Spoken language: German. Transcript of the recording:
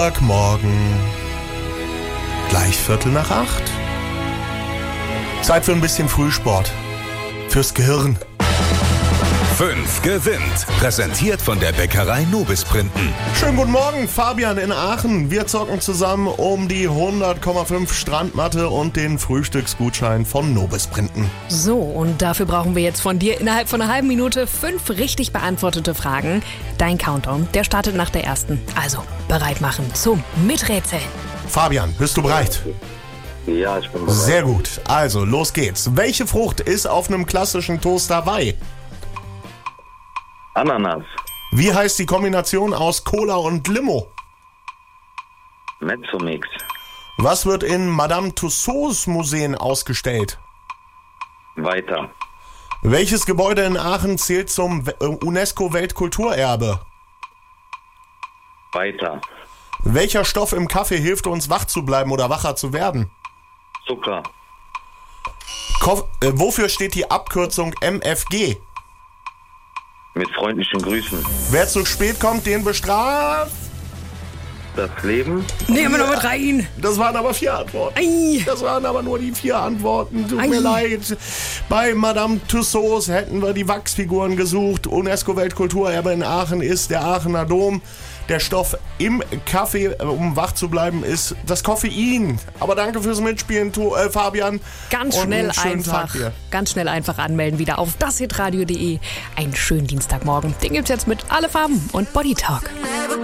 Morgen, gleich 7:45. Zeit für ein bisschen Frühsport. Fürs Gehirn. 5 gewinnt. Präsentiert von der Bäckerei Nobis Printen. Schönen guten Morgen, Fabian in Aachen. Wir zocken zusammen um die 100,5 Strandmatte und den Frühstücksgutschein von Nobis Printen. So, und dafür brauchen wir jetzt von dir innerhalb von einer halben Minute 5 richtig beantwortete Fragen. Dein Countdown, der startet nach der ersten. Also, bereit machen zum Miträtseln. Fabian, bist du bereit? Ja, ich bin bereit. Sehr gut. Also, los geht's. Welche Frucht ist auf einem klassischen Toast dabei? Ananas. Wie heißt die Kombination aus Cola und Limo? Mezzomix. Was wird in Madame Tussauds Museen ausgestellt? Weiter. Welches Gebäude in Aachen zählt zum UNESCO-Weltkulturerbe? Weiter. Welcher Stoff im Kaffee hilft uns, wach zu bleiben oder wacher zu werden? Zucker. Wofür steht die Abkürzung MFG? Mit freundlichen Grüßen. Wer zu spät kommt, den bestraft. Das Leben. Nehmen wir noch mit rein. Das waren aber 4 Antworten. Ei. Das waren aber nur die 4 Antworten. Tut Ei. mir leid. Bei Madame Tussauds hätten wir die Wachsfiguren gesucht. UNESCO-Weltkulturerbe in Aachen ist der Aachener Dom. Der Stoff im Kaffee, um wach zu bleiben, ist das Koffein. Aber danke fürs Mitspielen, Fabian. Ganz Und schnell einen schönen einfach. Tag dir. Ganz schnell einfach anmelden wieder auf dashitradio.de. Einen schönen Dienstagmorgen. Den gibt's jetzt mit Alle Farben und Body Talk.